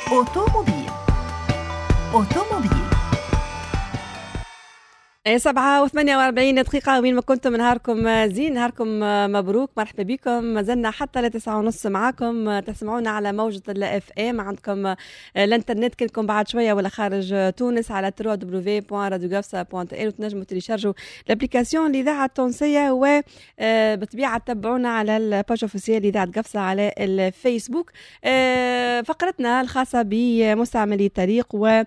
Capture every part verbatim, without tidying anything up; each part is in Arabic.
أوتوموبيل أوتوموبيل سبعة وثمانية وأربعين دقيقة. وين ما كنتم نهاركم زين، نهاركم مبروك، مرحبا بكم. ما زلنا حتى لتسعة ونص معاكم، تسمعونا على موجة الاف ام، عندكم الانترنت كلكم بعد شوية ولا خارج تونس على دبليو دبليو دبليو دوت راديو غافسا دوت إل، وتنجموا تريشارجوا الابليكاسيون لإذاعة التونسية، وبطبيعة تتبعونا على الباج اوفيسيال لإذاعة غافسا على الفيسبوك. فقرتنا الخاصة بمستعملي الطريق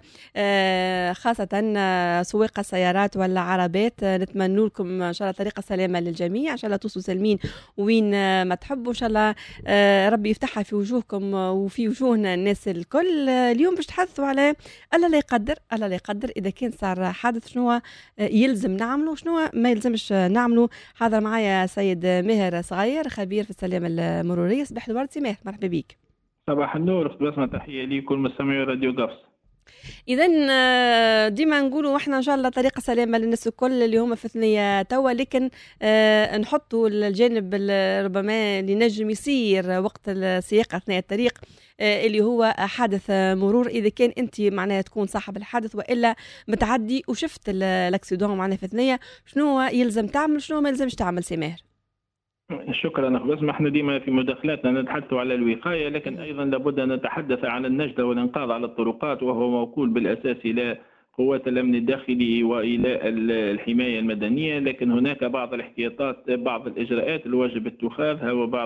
وخاصة سواق السيارات ولا عربات، نتمنى لكم ان شاء الله طريقه سلامه للجميع، ان شاء الله توصلوا سالمين وين ما تحبوا، ان شاء الله ربي يفتحها في وجوهكم وفي وجوهنا الناس الكل. اليوم باش تحدثوا على الله لا يقدر، الله لا يقدر اذا كان صار حادث شنو يلزم نعمله وشنو ما يلزمش نعمله. حاضر معايا سيد ماهر صغير، خبير في السلامه المروريه. صباح الورد سي ماهر، مرحبا بك. صباح النور، اخت بسمه، تحيه لكم مستمعي راديو غافسا. إذا ديما نقولوا احنا ان شاء الله طريقه سلامه للناس الكل اللي هما في ثنيه توا، لكن اه نحطوا الجانب ربما اللي نجم يصير وقت السياقه اثناء الطريق، اه اللي هو حادث مرور. اذا كان انت معناها تكون صاحب الحادث والا متعدي وشفت الاكسيدون معناها في ثنيه، شنو يلزم تعمل شنو ما يلزمش تعمل سي ماهر؟ شكرا اخ بسمة. احنا ديما في مداخلاتنا نتحدث على الوقايه، لكن ايضا لابد ان نتحدث عن النجدة والانقاذ على الطرقات، وهو موكول بالاساس الى قوات الامن الداخلي والى الحمايه المدنيه. لكن هناك بعض الاحتياطات، بعض الاجراءات الواجب اتخاذها، وبعض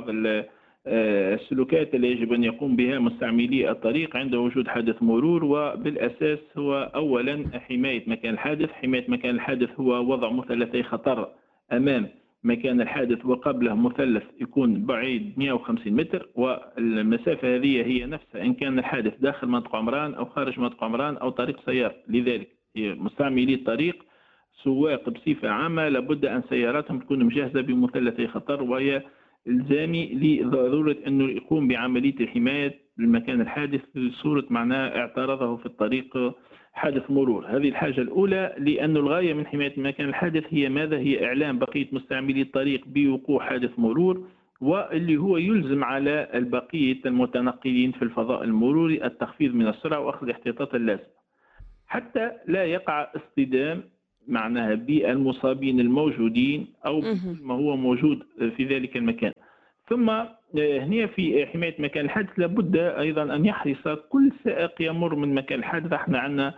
السلوكات اللي يجب ان يقوم بها مستعملي الطريق عند وجود حادث مرور. وبالاساس هو اولا حمايه مكان الحادث. حمايه مكان الحادث هو وضع مثلثي خطر امام مكان الحادث، وقبله مثلث يكون بعيد مئة وخمسين متر، والمسافة هذه هي نفسها إن كان الحادث داخل منطقة عمران أو خارج منطقة عمران أو طريق سيار. لذلك مستعملي الطريق سواق بصفة عامة لابد أن سياراتهم تكون مجهزة بمثلثي خطر، وهي إلزامي لضرورة أنه يقوم بعملية الحماية للمكان الحادث في صورة معناه اعترضه في الطريق حادث مرور. هذه الحاجة الأولى، لأن الغاية من حماية مكان الحادث هي ماذا؟ هي إعلام بقية مستعملي الطريق بوقوع حادث مرور، واللي هو يلزم على البقية المتنقلين في الفضاء المروري التخفيض من السرعة وأخذ الاحتياطات اللازمة حتى لا يقع اصطدام معناها بالمصابين الموجودين أو ما هو موجود في ذلك المكان. ثم هنا في حماية مكان الحادث لابد أيضا أن يحرص كل سائق يمر من مكان الحادث. احنا عندنا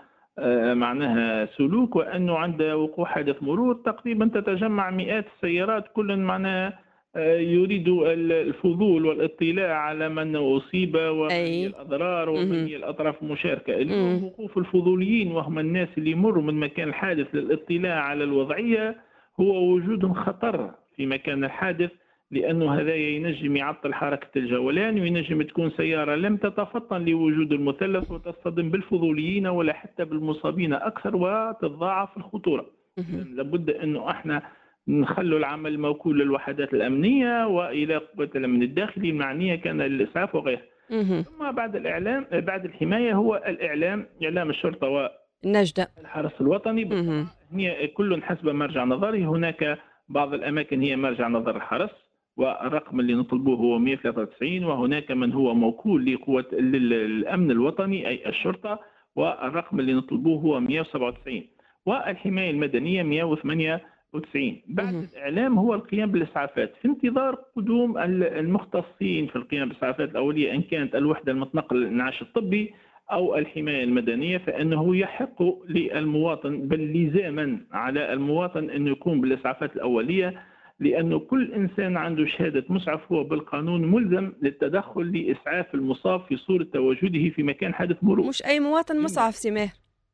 معناها سلوك، وأنه عند وقوع حادث مرور تقريبا تتجمع مئات السيارات، كل معناها يريد الفضول والاطلاع على من أصيب ومن هي الأضرار ومن هي الأطراف المشاركة. اليوم وقوف الفضوليين وهم الناس اللي يمروا من مكان الحادث للاطلاع على الوضعية هو وجود خطر في مكان الحادث، لأنه هذا ينجم يعطل حركة الجولان، وينجم تكون سيارة لم تتفطن لوجود المثلث وتصطدم بالفضوليين ولا حتى بالمصابين أكثر وتتضاعف الخطورة. لابد أنه احنا نخلوا العمل الموكول للوحدات الأمنية وإلى قوات الأمن الداخلي المعنية كان الإسعاف وغيره. ثم بعد الإعلام، بعد الحماية هو الإعلام، إعلام الشرطة والنجدة الحرس الوطني. هي كل حسب مرجع نظري. هناك بعض الأماكن هي مرجع نظر الحرس والرقم اللي نطلبوه هو مئة وثلاثة وتسعين، وهناك من هو موكول لقوة الأمن الوطني أي الشرطة والرقم اللي نطلبوه هو مئة وسبعة وتسعين، والحماية المدنية مئة وثمانية وتسعين. بعد الإعلام هو القيام بالإسعافات في انتظار قدوم المختصين في القيام بالإسعافات الأولية، إن كانت الوحدة المتنقلة للإنعاش الطبي أو الحماية المدنية، فإنه يحق للمواطن بل لزاما على المواطن أن يقوم بالإسعافات الأولية، لأنه كل إنسان عنده شهادة مسعف هو بالقانون ملزم للتدخل لإسعاف المصاب في صورة تواجده في مكان حادث مرور. مش أي مواطن مسعف سماه،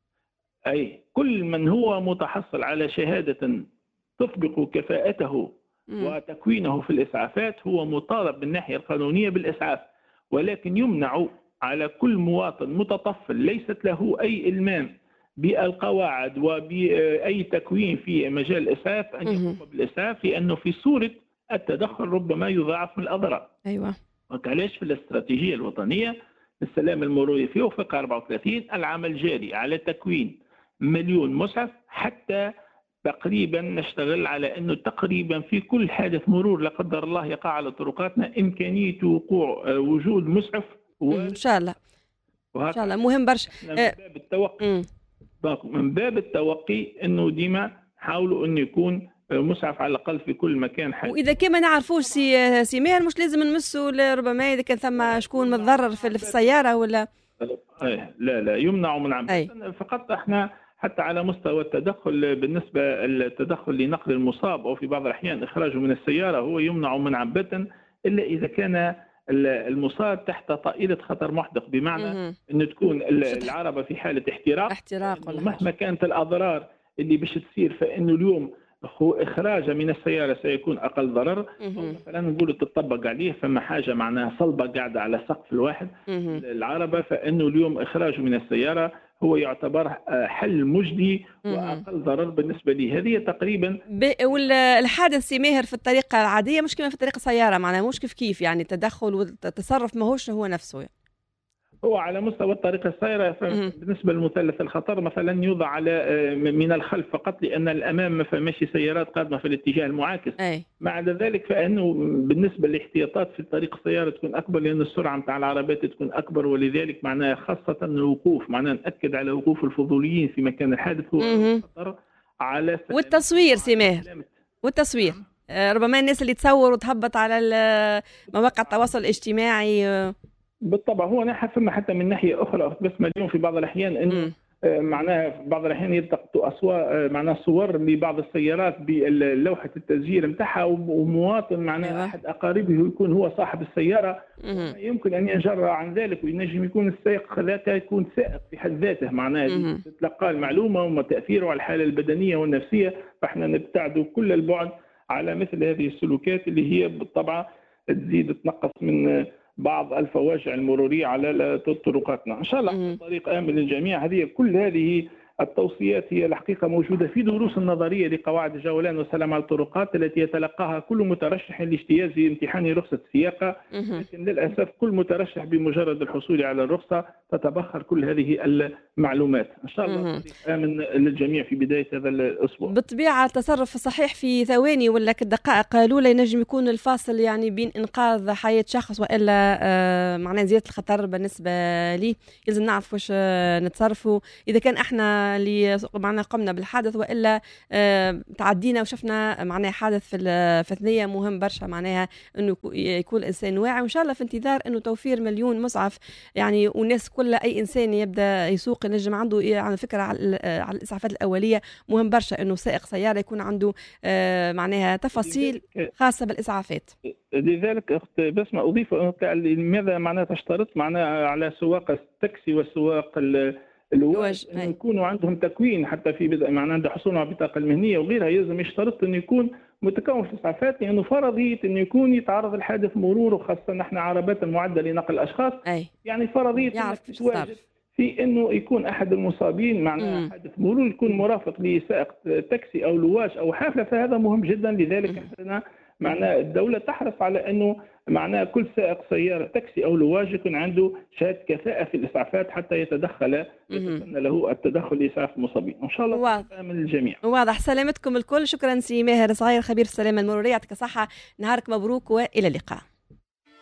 أي كل من هو متحصل على شهادة تطبق كفاءته م. وتكوينه في الإسعافات هو مطالب من الناحية القانونية بالإسعاف، ولكن يمنع على كل مواطن متطفل ليست له أي إلمام بالقواعد وبأي تكوين في مجال الإسعاف أن يقوم بالإسعاف، لأنه في صورة التدخل ربما يضاعف من الأضرار. أيوة. وعلاش في الاستراتيجية الوطنية للسلام المروري في وفقة أربعة وثلاثين العمل جاري على تكوين مليون مسعف، حتى تقريبا نشتغل على أنه تقريبا في كل حادث مرور لا قدر الله يقع على طرقاتنا إمكانية وقوع وجود مسعف و... إن شاء الله ان شاء الله مهم برشا. من باب التوقي من باب التوقي انه ديما حاولوا انه يكون مسعف على الاقل في كل مكان حي. واذا كان ما نعرفوش سي سي ماهر مش لازم نمسوا، ربما اذا كان ثم شكون متضرر في السياره ولا لا لا يمنع من عمل. فقط احنا حتى على مستوى التدخل، بالنسبه التدخل لنقل المصاب او في بعض الاحيان اخراجه من السياره هو يمنع منعا باتا الا اذا كان المصاب تحت طائله خطر محدق، بمعنى انه تكون العربه في حاله احتراق احتراق ولا مهما كانت الاضرار اللي باش تصير، فانه اليوم اخراجه من السياره سيكون اقل ضرر. مثلا نقول تطبق عليه فما حاجه معناها صلبه قاعده على سقف الواحد العربه، فانه اليوم اخراجه من السياره هو يعتبر حل مجدي واقل ضرر بالنسبه لي. هذه تقريبا. والحادث سي ماهر في الطريقه العاديه مش كما في طريق السياره، معناها مش كيف كيف يعني التدخل والتصرف ماهوش هو نفسه يعني. هو على مستوى الطريق السيارة بالنسبة لمثلث الخطر مثلا يوضع على من الخلف فقط، لأن الأمام ما فماشي سيارات قادمة في الاتجاه المعاكس. أي. مع ذلك فإنه بالنسبة للاحتياطات في طريق السيارة تكون أكبر، لأن السرعة متاع العربات تكون أكبر، ولذلك معناها خاصة الوقوف، معناها نأكد على وقوف الفضوليين في مكان الحادث هو خطر على والتصوير سي ماهر والتصوير. ربما الناس اللي تصور وتهبط على مواقع التواصل الاجتماعي. بالطبع هو ناحية ثم حتى من ناحية أخرى بس اليوم في بعض الأحيان إنه معناها في بعض الأحيان يلتقطوا أصوات معناها صور لبعض السيارات بلوحة التسجيل نتاعها، ومواطن معناها أحد أقاربه يكون هو صاحب السيارة يمكن أن ينجر عن ذلك، وينجم يكون السائق ذاته يكون سائق في حد ذاته، معناها تتلقى المعلومة وما تأثيره على الحالة البدنية والنفسية. فإحنا نبتعد كل البعد على مثل هذه السلوكات اللي هي بالطبع تزيد تنقص من بعض الفواجع المرورية على طرقاتنا. إن شاء الله طريق آمن للجميع. هذه كل هذه التوصيات هي الحقيقة موجودة في دروس النظرية لقواعد الجولان والسلام على الطرقات التي يتلقاها كل مترشح لاجتياز امتحان رخصة السياقة، لكن للأسف كل مترشح بمجرد الحصول على الرخصة تتبخر كل هذه المعلومات. إن شاء الله آمن للجميع في بداية هذا الأسبوع. بالطبيعة التصرف الصحيح في ثواني ولا كدقائق الأولى ينجم يكون الفاصل يعني بين إنقاذ حياة شخص وإلا آه معناه زيادة الخطر. بالنسبة لي يلزم نعرف واش آه نتصرفوا إذا كان إحنا اللي معنا قمنا بالحادث والا آه تعدينا وشفنا معناها حادث في الثنيه. مهم برشا معناها انه يكون الانسان واعي، وان شاء الله في انتظار انه توفير مليون مسعف يعني، والناس كلها اي انسان يبدا يسوق ينجم عنده على فكره على الاسعافات الاوليه. مهم برشا انه سائق سياره يكون عنده آه معناها تفاصيل خاصه بالاسعافات. لذلك اخت بسمه اضيف لماذا معناها تشترط معناها على سواق التاكسي والسواق الواج أن يكونوا عندهم تكوين حتى في معناه عند حصولهم على البطاقه المهنيه وغيرها، يلزم يشترط انه يكون متكون في الاسعافات، لانه يعني فرضيه انه يكون يتعرض الحادث مرور، وخاصه نحن عربات معده لنقل الاشخاص. أي. يعني فرضيه انك في انه يكون احد المصابين معناه حادث مرور يكون مرافق لسائق تاكسي او لواج او حافله، فهذا مهم جدا. لذلك احنا معناه الدوله تحرص على انه معناه كل سائق سياره تاكسي او لواج يكون عنده شهاده كفاءه في الاسعافات حتى يتدخل يتسنى له التدخل لاسعاف المصابين. ان شاء الله واضح من الجميع. واضح. سلامتكم الكل. شكرا سي ماهر صغير خبير السلامه المروريه، يعطيك الصحه، نهارك مبروك والى اللقاء.